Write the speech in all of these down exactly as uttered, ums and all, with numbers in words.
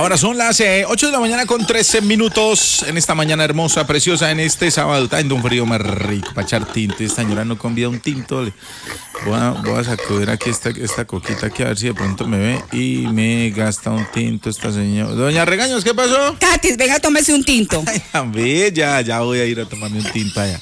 Ahora son las eh, ocho de la mañana con trece minutos. En esta mañana hermosa, preciosa, en este sábado. Está haciendo un frío más rico para echar tinto. Esta señora no convida un tinto. Voy a, voy a sacudir aquí esta, esta coquita aquí a ver si de pronto me ve y me gasta un tinto esta señora. Doña Regaños, ¿qué pasó? Tatis, venga, tómese un tinto. Ay, a ver, ya, ya voy a ir a tomarme un tinto allá.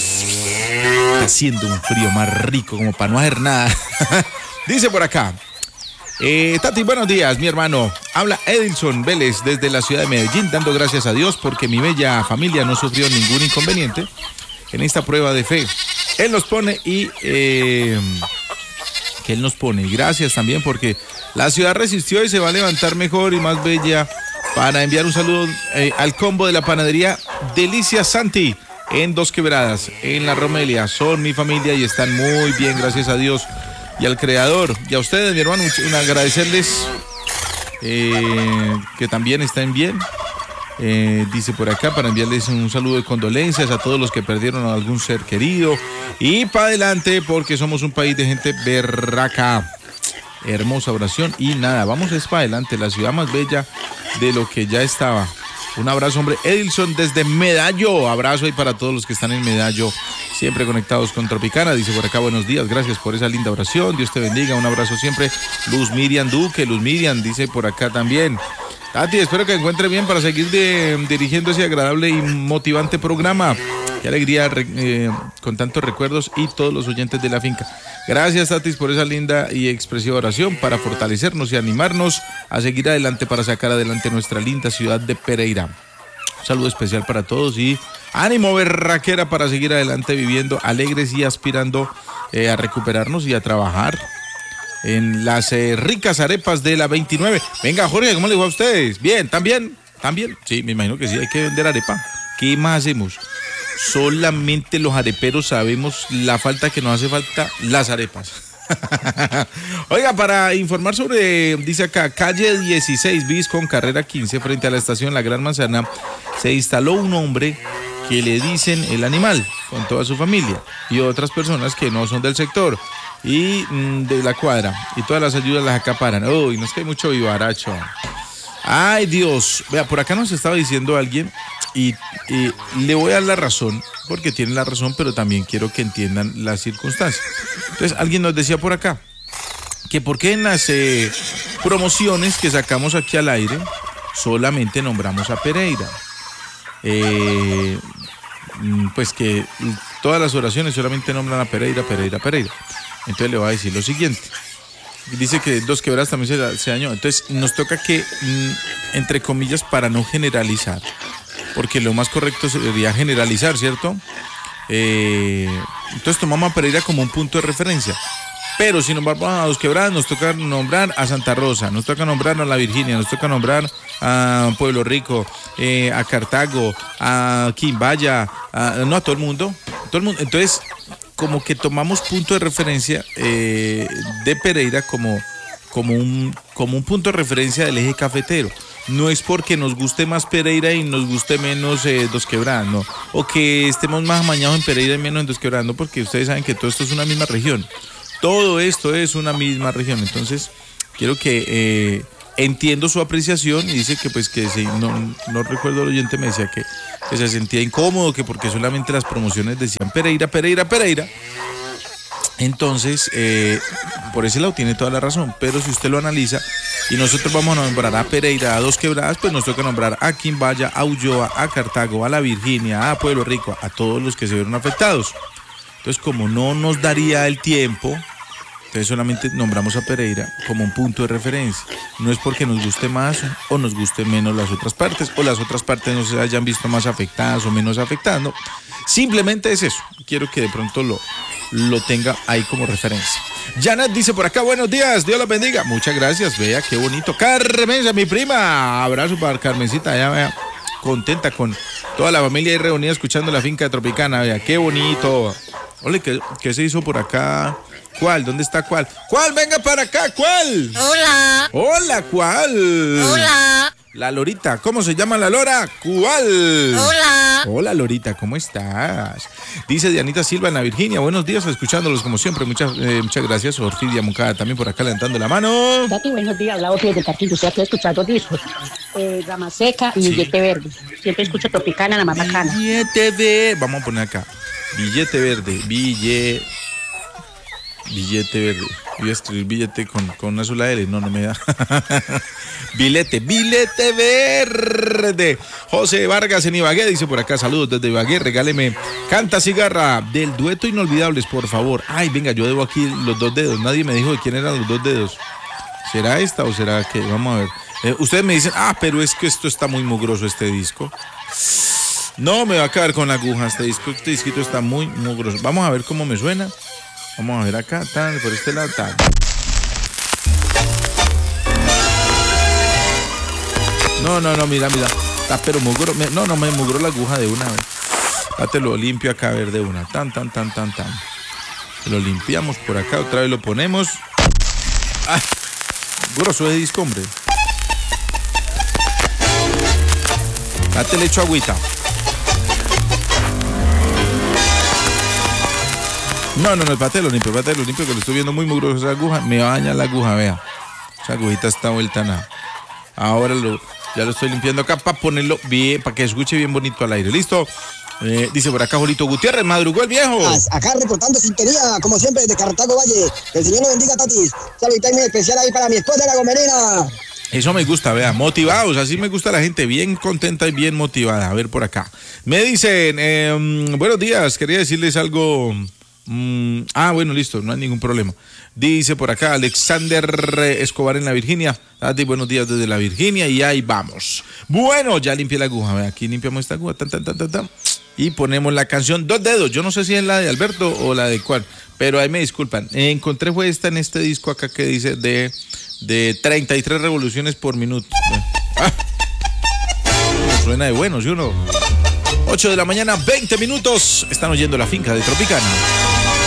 Está haciendo un frío más rico como para no hacer nada. Dice por acá. Eh, Tati, buenos días, mi hermano. Habla Edilson Vélez desde la ciudad de Medellín, dando gracias a Dios porque mi bella familia no sufrió ningún inconveniente en esta prueba de fe. Él nos pone y eh, que Él nos pone. Y gracias también porque la ciudad resistió y se va a levantar mejor y más bella. Para enviar un saludo eh, al combo de la panadería Delicia Santi en Dos Quebradas, en La Romelia. Son mi familia y están muy bien, gracias a Dios. Y al creador, y a ustedes, mi hermano, un agradecerles eh, que también estén bien. Eh, dice por acá, para enviarles un saludo de condolencias a todos los que perdieron a algún ser querido. Y para adelante, porque somos un país de gente berraca. Hermosa oración. Y nada, vamos es para adelante, la ciudad más bella de lo que ya estaba. Un abrazo, hombre. Edilson desde Medallo. Abrazo ahí para todos los que están en Medallo, siempre conectados con Tropicana. Dice por acá, buenos días, gracias por esa linda oración. Dios te bendiga, un abrazo siempre. Luz Miriam Duque, Luz Miriam, dice por acá también. Tati, espero que encuentre bien para seguir de, dirigiendo ese agradable y motivante programa. Qué alegría eh, con tantos recuerdos y todos los oyentes de la finca. Gracias, Tatis, por esa linda y expresiva oración para fortalecernos y animarnos a seguir adelante para sacar adelante nuestra linda ciudad de Pereira. Un saludo especial para todos y ánimo berraquera para seguir adelante viviendo alegres y aspirando eh, a recuperarnos y a trabajar en las eh, ricas arepas de la veintinueve. Venga, Jorge, ¿cómo les va a ustedes? ¿Bien? ¿También? ¿También? Sí, me imagino que sí, hay que vender arepa. ¿Qué más hacemos? Solamente los areperos sabemos la falta que nos hace falta las arepas. Oiga, para informar sobre, dice acá, calle dieciséis bis con carrera quince frente a la estación La Gran Manzana, se instaló un hombre que le dicen el animal con toda su familia y otras personas que no son del sector y mmm, de la cuadra y todas las ayudas las acaparan. Uy, no es que hay mucho vivaracho. Ay, Dios. Vea, por acá nos estaba diciendo alguien y, y le voy a dar la razón, porque tiene la razón, pero también quiero que entiendan las circunstancias. Entonces, alguien nos decía por acá que por qué en las eh, promociones que sacamos aquí al aire solamente nombramos a Pereira. Eh, pues que todas las oraciones solamente nombran a Pereira, Pereira, Pereira. Entonces le voy a decir lo siguiente. Dice que Dos Quebradas también se, se dañó. Entonces nos toca que, entre comillas, para no generalizar, porque lo más correcto sería generalizar, ¿cierto? Eh, entonces tomamos a Pereira como un punto de referencia. Pero si nos vamos a Dos Quebradas, nos toca nombrar a Santa Rosa, nos toca nombrar a La Virginia, nos toca nombrar a Pueblo Rico, eh, a Cartago, a Quimbaya, a, no a todo el mundo, todo el mundo. Entonces, como que tomamos punto de referencia eh, de Pereira como, como, un, como un punto de referencia del eje cafetero. No es porque nos guste más Pereira y nos guste menos eh, Dos Quebradas, no. O que estemos más amañados en Pereira y menos en Dos Quebradas, no, porque ustedes saben que todo esto es una misma región. Todo esto es una misma región. Entonces, quiero que eh, entiendo su apreciación y dice que pues que se, no, no recuerdo, el oyente me decía que, que se sentía incómodo, que porque solamente las promociones decían Pereira, Pereira, Pereira. Entonces, eh, por ese lado tiene toda la razón, pero si usted lo analiza y nosotros vamos a nombrar a Pereira, a Dos Quebradas, pues nos toca nombrar a Quimbaya, a Ulloa, a Cartago, a La Virginia, a Pueblo Rico, a todos los que se vieron afectados. Entonces, como no nos daría el tiempo, entonces solamente nombramos a Pereira como un punto de referencia. No es porque nos guste más o nos guste menos las otras partes, o las otras partes no se hayan visto más afectadas o menos afectadas, no. Simplemente es eso. Quiero que de pronto lo, lo tenga ahí como referencia. Janet dice por acá, buenos días, Dios los bendiga. Muchas gracias, vea qué bonito. Carmen, mi prima, abrazo para Carmencita, ya vea, contenta con toda la familia ahí reunida escuchando la finca de Tropicana, vea, qué bonito. Ole, ¿qué, qué se hizo por acá? ¿Cuál? ¿Dónde está cuál? ¿Cuál? Venga para acá, ¿cuál? Hola. Hola, ¿cuál? Hola. La Lorita, ¿cómo se llama la Lora? ¿Cuál? Hola. Hola Lorita, ¿cómo estás? Dice Dianita Silva en la Virginia, buenos días, escuchándolos como siempre, muchas, eh, muchas gracias. Orfidia Moncada también por acá levantando la mano. Tati, buenos días, la Ofi de Carquillo, usted aquí escuchando discos, eh, Rama Seca y sí. Billete Verde, siempre escucho Tropicana, la más bacana. Billete Verde, vamos a poner acá, Billete Verde, billete, billete verde, voy a escribir billete con, con una sola L, no, no me da. Bilete, Bilete Verde. José Vargas en Ibagué dice por acá, saludos desde Ibagué, regáleme Canta Cigarra del dueto Inolvidables, por favor. Ay, venga, yo debo aquí los dos dedos, nadie me dijo de quién eran los dos dedos. ¿Será esta o será que? Vamos a ver. Eh, ustedes me dicen, ah, pero es que esto está muy mugroso este disco. No, me va a quedar con la aguja este disco, este disquito está muy mugroso. Vamos a ver cómo me suena. Vamos a ver acá, tal, por este lado, tal. No, no, no, mira, mira. Está pero mugro. No, no, me mugró la aguja de una vez. Te lo limpio acá, a ver, de una. Tan, tan, tan, tan, tan. Lo limpiamos por acá, otra vez lo ponemos. ¡Ah! Grosso ese disco, hombre. Date, le echo agüita. No, no, no, el pate lo limpio, el pate lo limpio, que lo estoy viendo muy mugroso esa aguja. Me va a dañar la aguja, vea. Esa agujita está vuelta a nada. Ahora lo, ya lo estoy limpiando acá para ponerlo bien, para que escuche bien bonito al aire. ¿Listo? Eh, dice por acá Jolito Gutiérrez, madrugó el viejo. Acá reportando sintonía, como siempre, desde Cartago Valle. Que el Señor lo bendiga, Tatis. Saludita muy especial ahí para mi esposa, la Gomerina. Eso me gusta, vea, motivados, así me gusta la gente, bien contenta y bien motivada. A ver por acá. Me dicen, eh, buenos días, quería decirles algo. Mm, ah, bueno, listo, no hay ningún problema. Dice por acá Alexander Escobar en la Virginia. Tati, buenos días desde la Virginia y ahí vamos. Bueno, ya limpié la aguja, ve, aquí limpiamos esta aguja, tan, tan, tan, tan, tan, y ponemos la canción Dos Dedos. Yo no sé si es la de Alberto o la de cuál, pero ahí me disculpan. Encontré fue esta en este disco acá que dice de, de treinta y tres revoluciones por minuto. Ah, suena de bueno, ¿sí o no? ocho de la mañana, veinte minutos. Están oyendo La Finca de Tropicana.